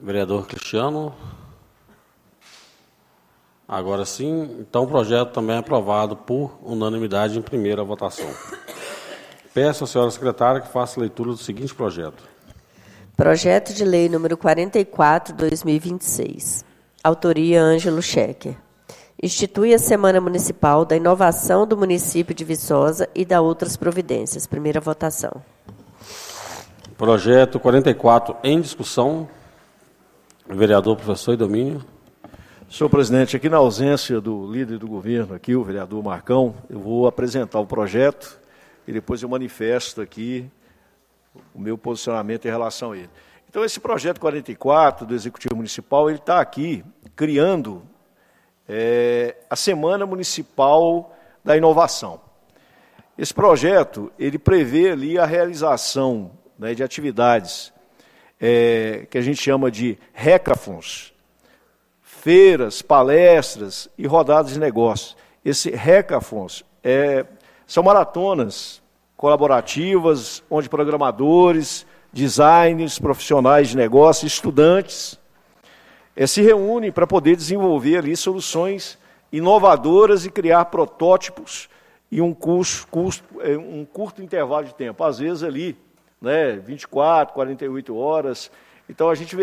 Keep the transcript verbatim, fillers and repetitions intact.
Vereador Cristiano. Agora sim, então o projeto também é aprovado por unanimidade em primeira votação. Peço à senhora secretária que faça a leitura do seguinte projeto. Projeto de lei número quarenta e quatro, dois mil e vinte e seis. Autoria Ângelo Schecker. Institui a Semana Municipal da Inovação do município de Viçosa e da outras providências. Primeira votação. Projeto quarenta e quatro em discussão. Vereador professor Idomínio. Senhor presidente, aqui na ausência do líder do governo, aqui, o vereador Marcão, eu vou apresentar o projeto e depois eu manifesto aqui o meu posicionamento em relação a ele. Então, esse projeto quarenta e quatro do Executivo Municipal, ele está aqui criando é, a Semana Municipal da Inovação. Esse projeto, ele prevê ali a realização, né, de atividades é, que a gente chama de hackathons, feiras, palestras e rodadas de negócios. Esse hackathons é, são maratonas colaborativas, onde programadores, designers, profissionais de negócio, estudantes é, se reúnem para poder desenvolver ali soluções inovadoras e criar protótipos em um, curso, curso, um curto intervalo de tempo, às vezes ali, né, vinte e quatro, quarenta e oito horas. Então, a gente vê